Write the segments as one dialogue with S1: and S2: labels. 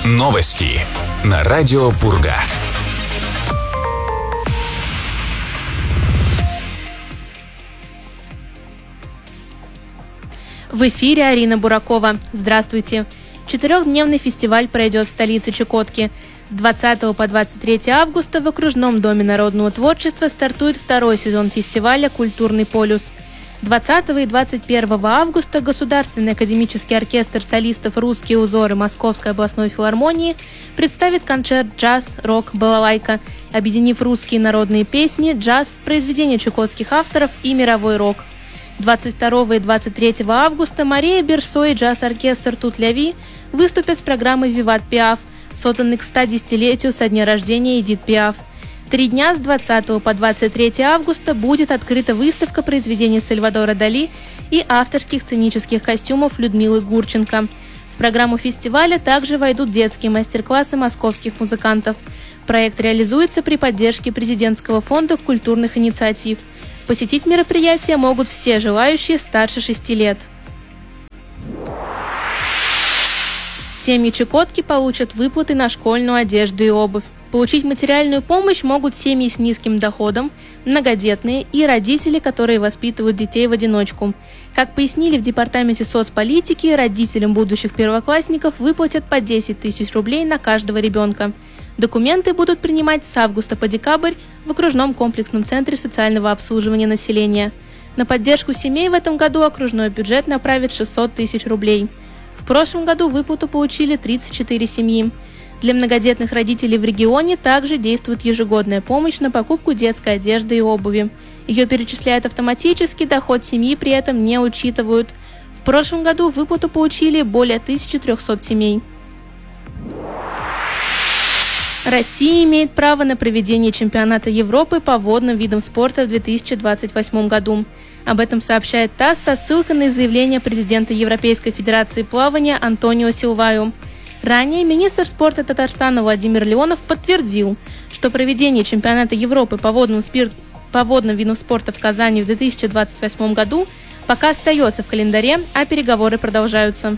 S1: Новости на радио Пурга.
S2: В эфире Арина Буракова. Здравствуйте. 4-дневный фестиваль пройдет в столице Чукотки. С 20 по 23 августа в окружном доме народного творчества стартует второй сезон фестиваля «Культурный полюс». 20 и 21 августа Государственный академический оркестр солистов «Русские узоры» Московской областной филармонии представит концерт «Джаз, рок, балалайка», объединив русские народные песни, джаз, произведения чукотских авторов и мировой рок. 22 и 23 августа Мария Берсо и джаз-оркестр «Тут-Ляви» выступят с программой «Виват Пиаф», созданной к 110-летию со дня рождения Эдит Пиаф. 3 дня с 20 по 23 августа будет открыта выставка произведений Сальвадора Дали и авторских сценических костюмов Людмилы Гурченко. В программу фестиваля также войдут детские мастер-классы московских музыкантов. Проект реализуется при поддержке Президентского фонда культурных инициатив. Посетить мероприятие могут все желающие старше 6 лет. Семьи Чукотки получат выплаты на школьную одежду и обувь. Получить материальную помощь могут семьи с низким доходом, многодетные и родители, которые воспитывают детей в одиночку. Как пояснили в Департаменте соцполитики, родителям будущих первоклассников выплатят по 10 тысяч рублей на каждого ребенка. Документы будут принимать с августа по декабрь в окружном комплексном центре социального обслуживания населения. На поддержку семей в этом году окружной бюджет направит 600 тысяч рублей. В прошлом году выплату получили 34 семьи. Для многодетных родителей в регионе также действует ежегодная помощь на покупку детской одежды и обуви. Ее перечисляют автоматически, доход семьи при этом не учитывают. В прошлом году выплату получили более 1300 семей. Россия имеет право на проведение чемпионата Европы по водным видам спорта в 2028 году. Об этом сообщает ТАСС со ссылкой на заявление президента Европейской Федерации плавания Антонио Силваю. Ранее министр спорта Татарстана Владимир Леонов подтвердил, что проведение чемпионата Европы по водным видам спорта в Казани в 2028 году пока остается в календаре, а переговоры продолжаются.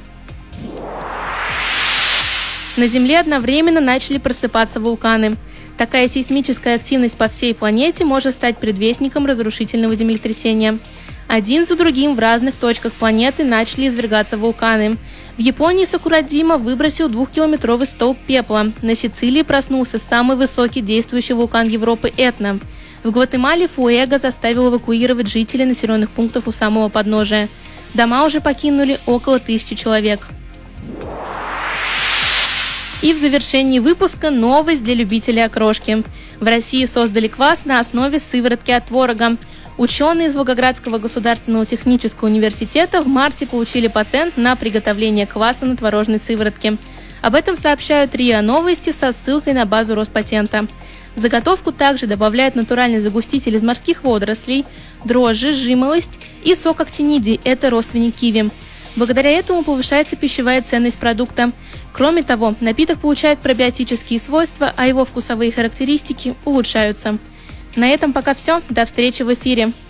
S2: На Земле одновременно начали просыпаться вулканы. Такая сейсмическая активность по всей планете может стать предвестником разрушительного землетрясения. Один за другим в разных точках планеты начали извергаться вулканы. В Японии Сакурадзима выбросил 2-километровый столб пепла. На Сицилии проснулся самый высокий действующий вулкан Европы Этна. В Гватемале Фуэго заставил эвакуировать жителей населенных пунктов у самого подножия. Дома уже покинули около 1000 человек. И в завершении выпуска новость для любителей окрошки. В России создали квас на основе сыворотки от творога. Ученые из Волгоградского государственного технического университета в марте получили патент на приготовление кваса на творожной сыворотке. Об этом сообщают РИА Новости со ссылкой на базу Роспатента. В заготовку также добавляют натуральный загуститель из морских водорослей, дрожжи, жимолость и сок актинидий – это родственник киви. Благодаря этому повышается пищевая ценность продукта. Кроме того, напиток получает пробиотические свойства, а его вкусовые характеристики улучшаются. На этом пока все. До встречи в эфире.